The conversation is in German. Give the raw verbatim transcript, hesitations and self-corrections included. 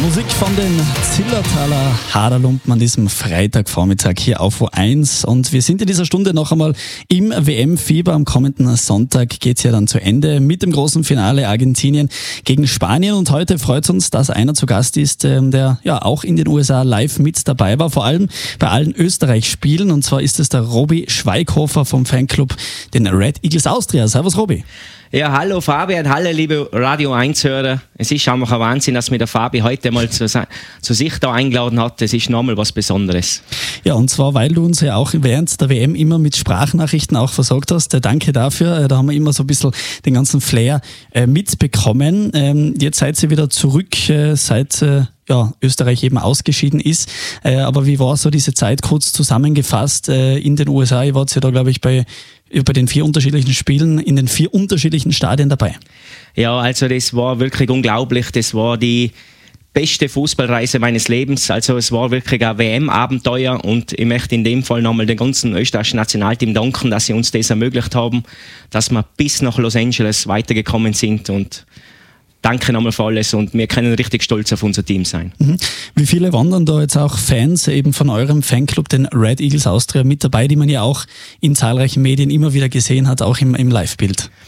Musik von den Zillertaler Haderlumpen an diesem Freitagvormittag hier auf O eins. Und wir sind in dieser Stunde noch einmal im W M-Fieber. Am kommenden Sonntag geht's ja dann zu Ende mit dem großen Finale Argentinien gegen Spanien. Und heute freut es uns, dass einer zu Gast ist, der ja auch in den U S A live mit dabei war, vor allem bei allen Österreich-Spielen. Und zwar ist es der Robi Schweighofer vom Fanclub, den Red Eagles Austria. Servus Robi. Ja, hallo Fabian, hallo liebe Radio eins Hörer. Es ist einfach ein Wahnsinn, dass mir der Fabi heute mal zu, zu sich da eingeladen hat. Es ist nochmal was Besonderes. Ja, und zwar, weil du uns ja auch während der W M immer mit Sprachnachrichten auch versorgt hast. Danke dafür. Da haben wir immer so ein bisschen den ganzen Flair äh, mitbekommen. Ähm, jetzt seid ihr wieder zurück, äh, seit äh, ja, Österreich eben ausgeschieden ist. Äh, aber wie war so diese Zeit kurz zusammengefasst äh, in den U S A? Ihr wart ja da, glaube ich, bei bei den vier unterschiedlichen Spielen in den vier unterschiedlichen Stadien dabei. Ja, also das war wirklich unglaublich. Das war die beste Fußballreise meines Lebens. Also es war wirklich ein W M-Abenteuer und ich möchte in dem Fall nochmal dem ganzen österreichischen Nationalteam danken, dass sie uns das ermöglicht haben, dass wir bis nach Los Angeles weitergekommen sind und danke nochmal für alles und wir können richtig stolz auf unser Team sein. Mhm. Wie viele waren dann da jetzt auch Fans eben von eurem Fanclub, den Red Eagles Austria, mit dabei, die man ja auch in zahlreichen Medien immer wieder gesehen hat, auch im, im Live-Bild?